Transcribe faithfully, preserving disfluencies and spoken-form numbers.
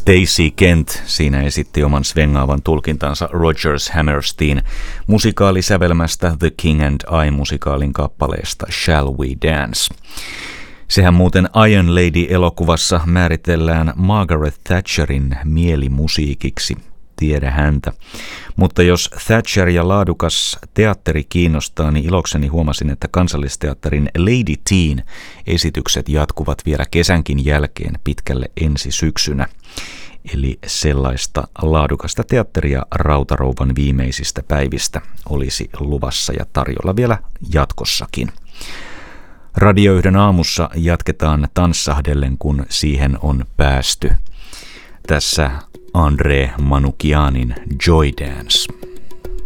Stacey Kent siinä esitti oman svengaavan tulkintansa Rodgers Hammerstein musikaalisävelmästä The King and I-musikaalin kappaleesta Shall We Dance. Sehän muuten Iron Lady-elokuvassa määritellään Margaret Thatcherin mielimusiikiksi. Tiedä häntä. Mutta jos Thatcher ja laadukas teatteri kiinnostaa, niin ilokseni huomasin, että Kansallisteatterin Lady Teen esitykset jatkuvat vielä kesänkin jälkeen pitkälle ensi syksynä. Eli sellaista laadukasta teatteria Rautarouvan viimeisistä päivistä olisi luvassa ja tarjolla vielä jatkossakin. Radio yhden aamussa jatketaan tanssahdellen, kun siihen on päästy. Tässä Andre Manoukianin Joy Dance.